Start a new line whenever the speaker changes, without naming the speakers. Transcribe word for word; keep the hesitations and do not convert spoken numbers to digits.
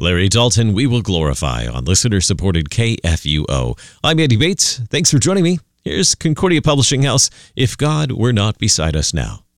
Larry Dalton, We Will Glorify on listener-supported K F U O. I'm Andy Bates. Thanks for joining me. Here's Concordia Publishing House, If God Were Not Beside Us Now.